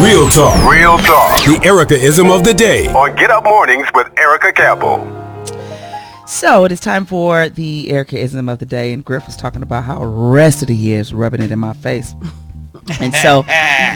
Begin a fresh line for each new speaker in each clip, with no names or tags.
Real talk.
Real talk.
The Erica-ism of the day.
On Get Up Mornings with Erica Campbell.
So it is time for the Erica-ism of the day, and Griff was talking about how arrested he is, rubbing it in my face. And so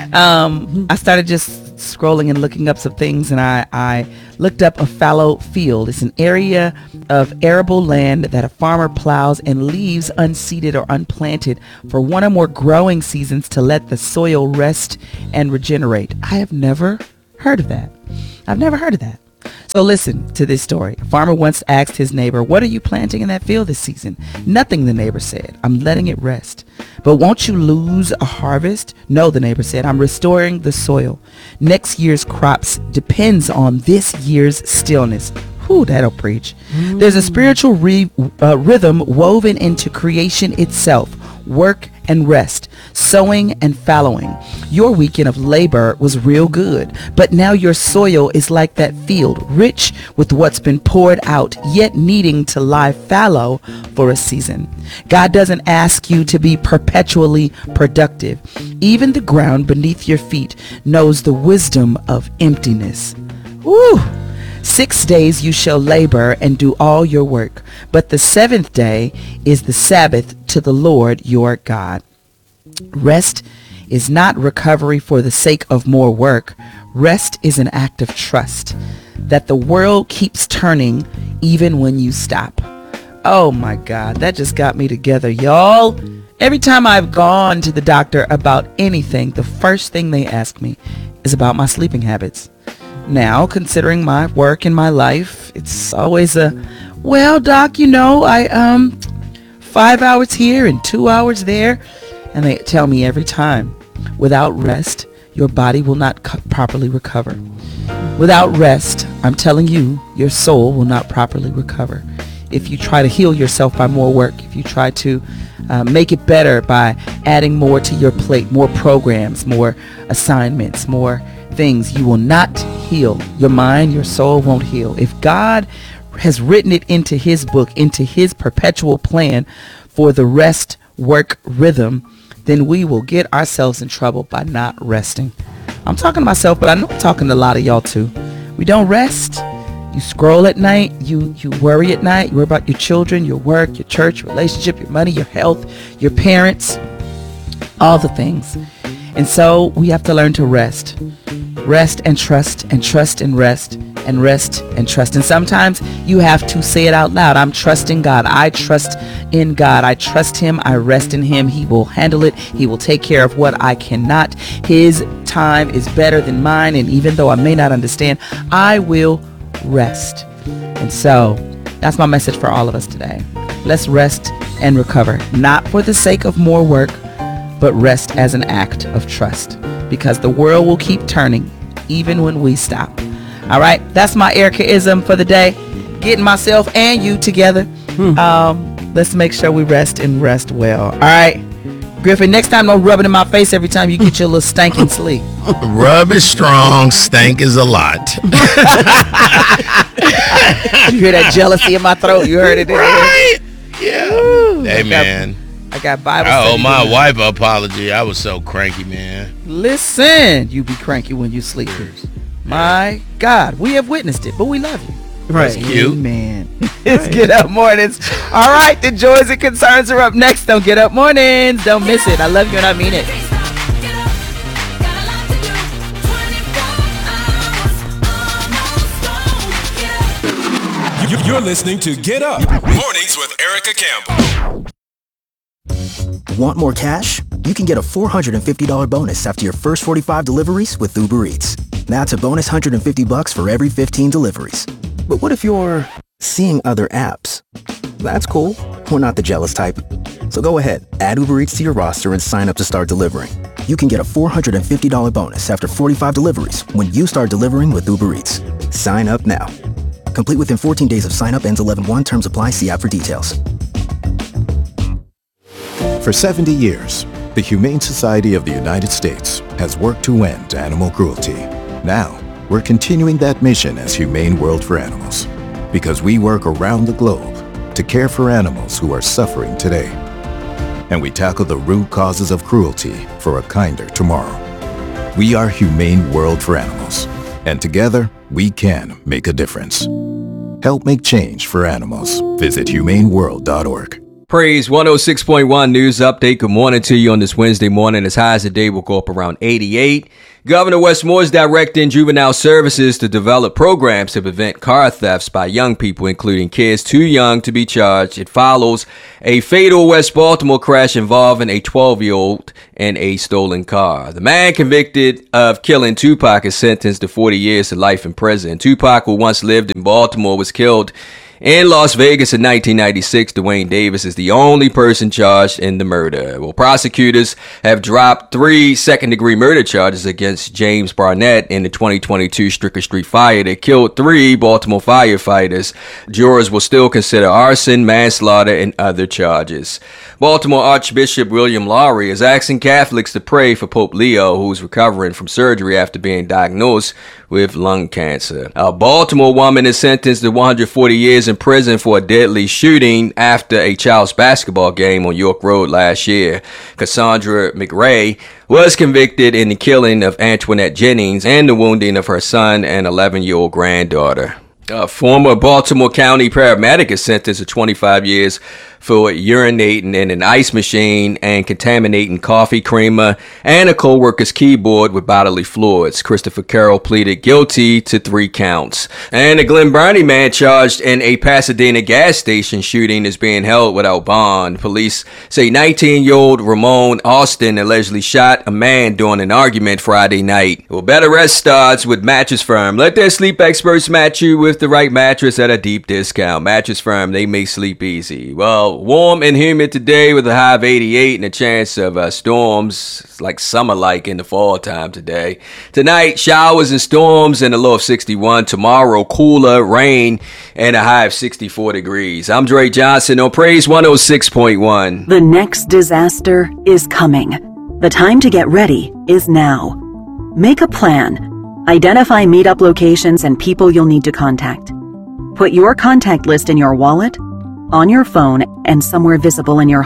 I started just scrolling and looking up some things, and I looked up a fallow field. It's an area of arable land that a farmer plows and leaves unseeded or unplanted for one or more growing seasons to let the soil rest and regenerate. I have never heard of that. I've never heard of that. So listen to this story. A farmer once asked his neighbor, "What are you planting in that field this season?" "Nothing," the neighbor said. "I'm letting it rest." "But won't you lose a harvest?" "No," the neighbor said. "I'm restoring the soil. Next year's crops depends on this year's stillness." Whew, that'll preach. There's a spiritual rhythm woven into creation itself. Work and rest, sowing and fallowing. Your weekend of labor was real good, but now your soil is like that field, rich with what's been poured out, yet needing to lie fallow for a season. God doesn't ask you to be perpetually productive. Even the ground beneath your feet knows the wisdom of emptiness. Woo! 6 days you shall labor and do all your work, but the seventh day is the Sabbath to the Lord your God. Rest is not recovery for the sake of more work. Rest is an act of trust that the world keeps turning even when you stop. Oh my God, that just got me together, y'all. Every time I've gone to the doctor about anything, the first thing they ask me is about my sleeping habits. Now, considering my work and my life, it's always well, doc, I 5 hours here and 2 hours there. And they tell me every time, without rest, your body will not properly recover. Without rest, I'm telling you, your soul will not properly recover. If you try to heal yourself by more work, if you try to make it better by adding more to your plate, more programs, more assignments, more things, you will not heal. Your mind, your soul won't heal. If God has written it into his book, into his perpetual plan for the rest work rhythm, then we will get ourselves in trouble by not resting. I'm talking to myself, but I know I'm talking to a lot of y'all too. We don't rest. You scroll at night. You worry at night. You worry about your children, your work, your church, relationship, your money, your health, your parents, all the things. And so we have to learn to rest. Rest and trust and trust and rest and rest and trust. And sometimes you have to say it out loud. I'm trusting God. I trust in God. I trust him. I rest in him. He will handle it. He will take care of what I cannot. His time is better than mine. And even though I may not understand, I will rest. And so that's my message for all of us today. Let's rest and recover, not for the sake of more work, but rest as an act of trust, because the world will keep turning even when we stop. All right, that's my Erica-ism for the day. Getting myself and you together. Let's make sure we rest and rest well. All right, Griffin, next time don't rub it in my face every time you get your little stinking sleep.
Rub is strong, stank is a lot.
You hear that jealousy in my throat? You heard it?
Right? Yeah. Ooh, hey, man.
I got Bible.
I owe my wife an apology. I was so cranky, man.
Listen, you be cranky when you sleep. My God, we have witnessed it, but we love you.
Right. That's cute.
Man. It's Get Up Mornings. All right, the joys and concerns are up next on Get Up Mornings. Don't miss it. I love you and I mean it.
You're listening to Get Up Mornings with Erica Campbell.
Want more cash? You can get a $450 bonus after your first 45 deliveries with Uber Eats. That's a bonus $150 for every 15 deliveries. But what if you're seeing other apps? That's cool. We're not the jealous type. So go ahead, add Uber Eats to your roster and sign up to start delivering. You can get a $450 bonus after 45 deliveries when you start delivering with Uber Eats. Sign up now. Complete within 14 days of sign up. Ends 11/1. Terms apply. See app for details.
For 70 years, the Humane Society of the United States has worked to end animal cruelty. Now, we're continuing that mission as Humane World for Animals, because we work around the globe to care for animals who are suffering today. And we tackle the root causes of cruelty for a kinder tomorrow. We are Humane World for Animals. And together, we can make a difference. Help make change for animals. Visit humaneworld.org.
Praise 106.1 News Update. Good morning to you on this Wednesday morning. As high as the day will go up around 88. Governor Wes Moore is directing juvenile services to develop programs to prevent car thefts by young people, including kids too young to be charged. It follows a fatal West Baltimore crash involving a 12-year-old and a stolen car. The man convicted of killing Tupac is sentenced to 40 years to life in prison. Tupac, who once lived in Baltimore, was killed in Las Vegas in 1996. Dwayne Davis is the only person charged in the murder. Well, prosecutors have dropped 3 second-degree murder charges against James Barnett in the 2022 Stricker Street fire that killed 3 Baltimore firefighters. Jurors will still consider arson, manslaughter, and other charges. Baltimore Archbishop William Lowry is asking Catholics to pray for Pope Leo, who's recovering from surgery after being diagnosed with lung cancer. A Baltimore woman is sentenced to 140 years in prison for a deadly shooting after a child's basketball game on York Road last year. Cassandra McRae was convicted in the killing of Antoinette Jennings and the wounding of her son and 11-year-old granddaughter. A former Baltimore County paramedic is sentenced to 25 years for urinating in an ice machine and contaminating coffee creamer and a co-worker's keyboard with bodily fluids. Christopher Carroll pleaded guilty to 3 counts. And a Glen Burnie man charged in a Pasadena gas station shooting is being held without bond. Police say 19-year-old Ramon Austin allegedly shot a man during an argument Friday night. Well, better rest starts with Mattress Firm. Let their sleep experts match you with the right mattress at a deep discount. Mattress Firm, they make sleep easy. Well, warm and humid today with a high of 88 and a chance of storms. It's like summer-like in the fall time today. Tonight, showers and storms and a low of 61. Tomorrow, cooler, rain, and a high of 64 degrees. I'm Dre Johnson on Praise 106.1.
The next disaster is coming. The time to get ready is now. Make a plan. Identify meetup locations and people you'll need to contact. Put your contact list in your wallet, on your phone, and somewhere visible in your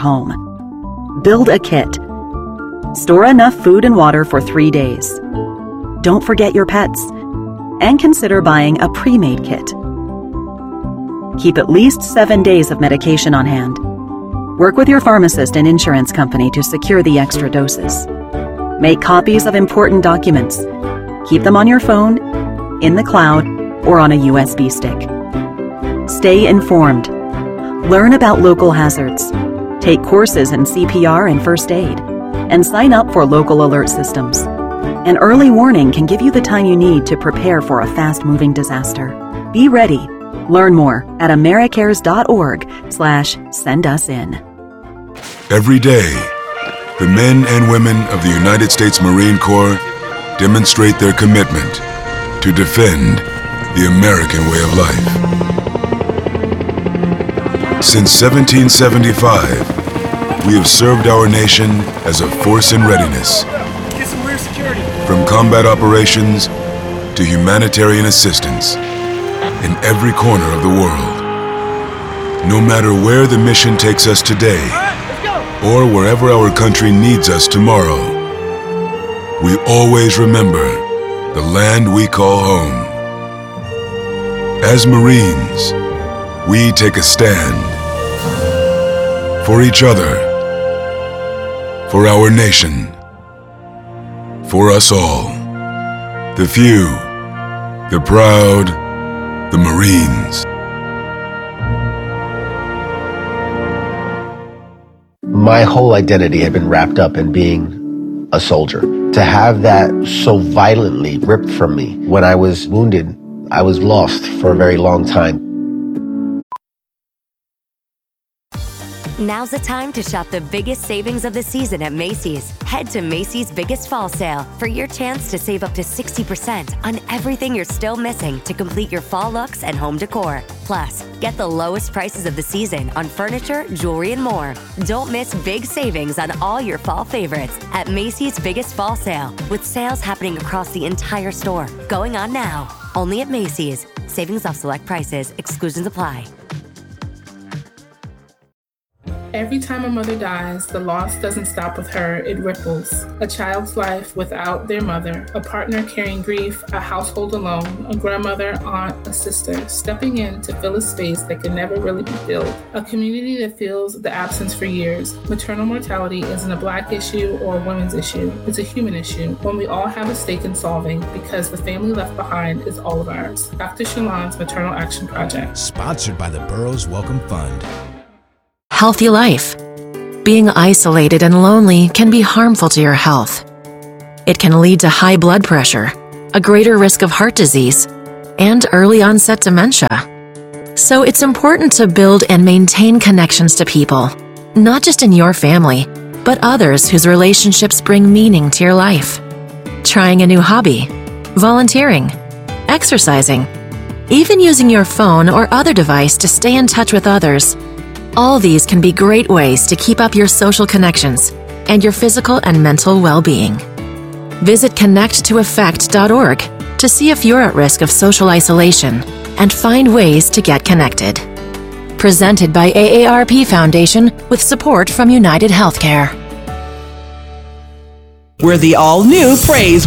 home. Build a kit. Store enough food and water for 3 days. Don't forget your pets. And consider buying a pre-made kit. Keep at least 7 days of medication on hand. Work with your pharmacist and insurance company to secure the extra doses. Make copies of important documents. Keep them on your phone, in the cloud, or on a USB stick. Stay informed. Learn about local hazards. Take courses in CPR and first aid. And sign up for local alert systems. An early warning can give you the time you need to prepare for a fast-moving disaster. Be ready. Learn more at americares.org/sendusin.
Every day, the men and women of the United States Marine Corps demonstrate their commitment to defend the American way of life. Since 1775, we have served our nation as a force in readiness. From combat operations to humanitarian assistance in every corner of the world. No matter where the mission takes us today, or wherever our country needs us tomorrow, we always remember the land we call home. As Marines, we take a stand for each other, for our nation, for us all. The few, the proud, the Marines.
My whole identity had been wrapped up in being a soldier. To have that so violently ripped from me when I was wounded, I was lost for a very long time.
Now's the time to shop the biggest savings of the season at Macy's. Head to Macy's Biggest Fall Sale for your chance to save up to 60% on everything you're still missing to complete your fall looks and home decor. Plus, get the lowest prices of the season on furniture, jewelry, and more. Don't miss big savings on all your fall favorites at Macy's Biggest Fall Sale, with sales happening across the entire store. Going on now. Only at Macy's. Savings off select prices. Exclusions apply.
Every time a mother dies, the loss doesn't stop with her, it ripples. A child's life without their mother, a partner carrying grief, a household alone, a grandmother, aunt, a sister, stepping in to fill a space that can never really be filled. A community that feels the absence for years. Maternal mortality isn't a Black issue or a women's issue, it's a human issue, one we all have a stake in solving because the family left behind is all of ours. Dr. Shalon's Maternal Action Project.
Sponsored by the Burroughs Welcome Fund.
Healthy life. Being isolated and lonely can be harmful to your health. It can lead to high blood pressure, a greater risk of heart disease, and early onset dementia. So it's important to build and maintain connections to people, not just in your family, but others whose relationships bring meaning to your life. Trying a new hobby, volunteering, exercising, even using your phone or other device to stay in touch with others. All these can be great ways to keep up your social connections and your physical and mental well-being. Visit connecttoeffect.org to see if you're at risk of social isolation and find ways to get connected. Presented by AARP Foundation with support from United Healthcare.
We're the all-new Praise